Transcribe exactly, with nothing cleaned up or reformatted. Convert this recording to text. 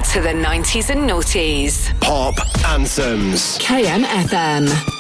to the nineties and noughties. Pop anthems. K M F M.